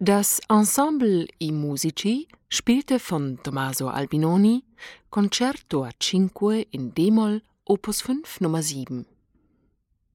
Das Ensemble I Musici spielte von Tommaso Albinoni Concerto a 5 in d-Moll, Opus 5 Nummer 7.